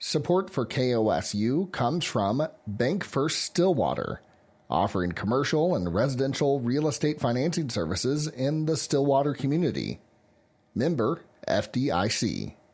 Support for KOSU comes from Bank First Stillwater, offering commercial and residential real estate financing services in the Stillwater community. Member FDIC.